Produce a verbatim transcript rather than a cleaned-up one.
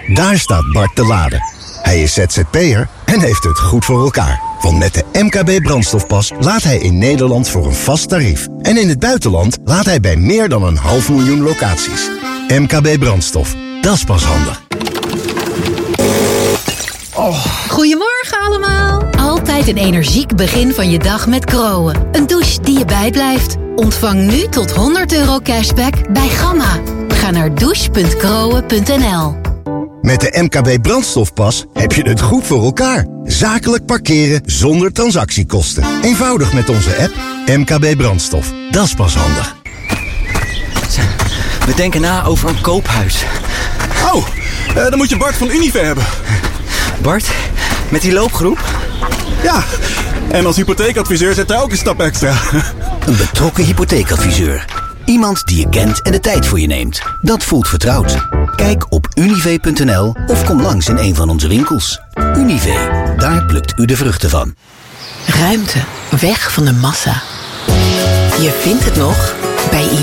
Daar staat Bart te laden. Hij is Z Z P'er en heeft het goed voor elkaar. Want met de M K B brandstofpas laat hij in Nederland voor een vast tarief. En in het buitenland laat hij bij meer dan een half miljoen locaties. M K B brandstof, dat is pas handig. Oh. Goedemorgen allemaal. Altijd een energiek begin van je dag met Groen. Een douche die je bijblijft. Ontvang nu tot honderd euro cashback bij Gamma. Ga naar douche punt groen punt n l. Met de M K B brandstofpas heb je het goed voor elkaar. Zakelijk parkeren zonder transactiekosten. Eenvoudig met onze app M K B brandstof. Dat is pas handig. We denken na over een koophuis. Oh, uh, dan moet je Bart van Unive hebben. Bart, met die loopgroep? Ja, en als hypotheekadviseur zet hij ook een stap extra. Een betrokken hypotheekadviseur. Iemand die je kent en de tijd voor je neemt. Dat voelt vertrouwd. Kijk op unive punt n l of kom langs in een van onze winkels. Unive, daar plukt u de vruchten van. Ruimte, weg van de massa. Je vindt het nog bij